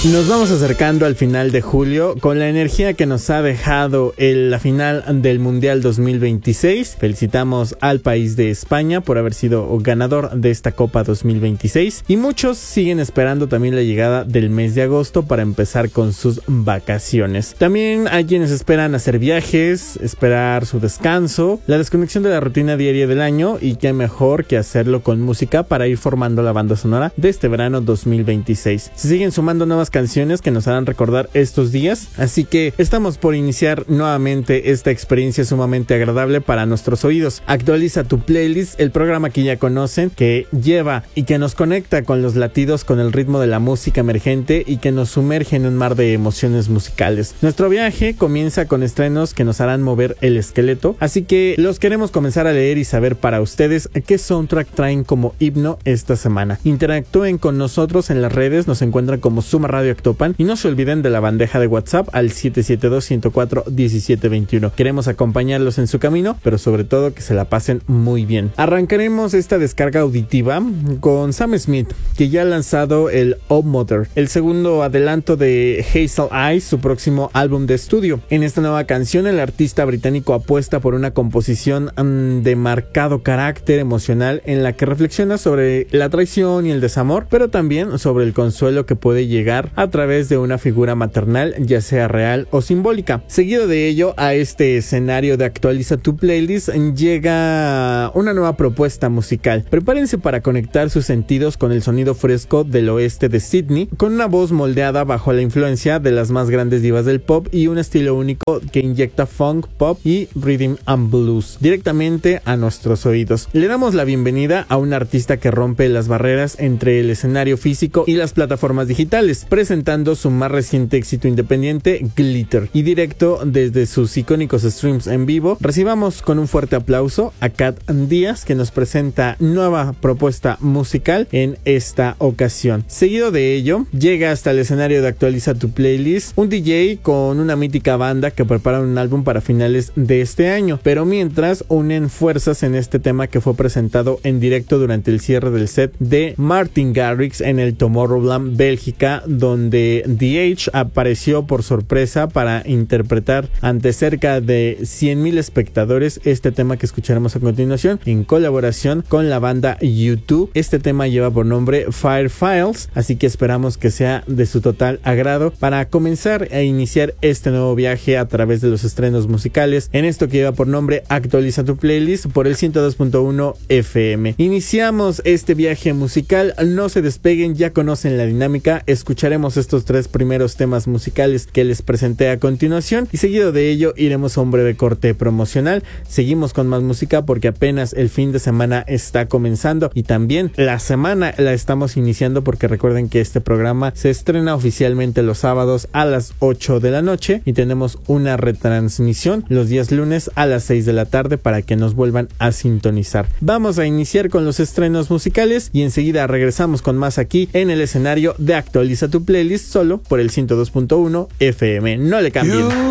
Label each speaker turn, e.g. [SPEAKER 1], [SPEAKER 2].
[SPEAKER 1] Nos vamos acercando al final de julio con la energía que nos ha dejado la final del Mundial 2026. Felicitamos al país de España por haber sido ganador de esta Copa 2026 y muchos siguen esperando también la llegada del mes de agosto para empezar con sus vacaciones. También hay quienes esperan hacer viajes, esperar su descanso, la desconexión de la rutina diaria del año, y qué mejor que hacerlo con música para ir formando la banda sonora de este verano 2026. Se siguen sumando nuevas canciones que nos harán recordar estos días, así que estamos por iniciar nuevamente esta experiencia sumamente agradable para nuestros oídos. Actualiza tu playlist, el programa que ya conocen, que lleva y que nos conecta con los latidos, con el ritmo de la música emergente y que nos sumerge en un mar de emociones musicales. Nuestro viaje comienza con estrenos que nos harán mover el esqueleto, así que los queremos comenzar a leer y saber para ustedes qué soundtrack traen como himno esta semana. Interactúen con nosotros en las redes, nos encuentran como Suma Radio Actopan y no se olviden de la bandeja de WhatsApp al 772-104-1721. Queremos acompañarlos en su camino, pero sobre todo que se la pasen muy bien. Arrancaremos esta descarga auditiva con Sam Smith, que ya ha lanzado el Oh Mother, el segundo adelanto de Hazel Eyes, su próximo álbum de estudio. En esta nueva canción, el artista británico apuesta por una composición de marcado carácter emocional en la que reflexiona sobre la traición y el desamor, pero también sobre el consuelo que puede llegar a través de una figura maternal, ya sea real o simbólica. Seguido de ello, a este escenario de Actualiza tu Playlist llega una nueva propuesta musical. Prepárense para conectar sus sentidos con el sonido fresco del oeste de Sydney, con una voz moldeada bajo la influencia de las más grandes divas del pop y un estilo único que inyecta funk, pop y rhythm and blues directamente a nuestros oídos. Le damos la bienvenida a un artista que rompe las barreras entre el escenario físico y las plataformas digitales, presentando su más reciente éxito independiente, Glitter, y directo desde sus icónicos streams en vivo. Recibamos con un fuerte aplauso a Kat Díaz, que nos presenta nueva propuesta musical en esta ocasión. Seguido de ello, llega hasta el escenario de Actualiza tu Playlist un DJ con una mítica banda que prepara un álbum para finales de este año, pero mientras unen fuerzas en este tema que fue presentado en directo durante el cierre del set de Martin Garrix en el Tomorrowland, Bélgica, donde The Edge apareció por sorpresa para interpretar ante cerca de 100,000 espectadores este tema que escucharemos a continuación en colaboración con la banda U2. Este tema lleva por nombre Fire Files, así que esperamos que sea de su total agrado para comenzar a iniciar este nuevo viaje a través de los estrenos musicales en esto que lleva por nombre Actualiza tu Playlist por el 102.1 FM. Iniciamos este viaje musical, no se despeguen, ya conocen la dinámica. Escucharemos estos tres primeros temas musicales que les presenté a continuación y seguido de ello iremos a un breve corte promocional. Seguimos con más música porque apenas el fin de semana está comenzando y también la semana la estamos iniciando, porque recuerden que este programa se estrena oficialmente los sábados a las 8 de la noche y tenemos una retransmisión los días lunes a las 6 de la tarde para que nos vuelvan a sintonizar. Vamos a iniciar con los estrenos musicales y enseguida regresamos con más aquí en el escenario de Actualiza tu Playlist, solo por el 102.1 FM. No le cambien.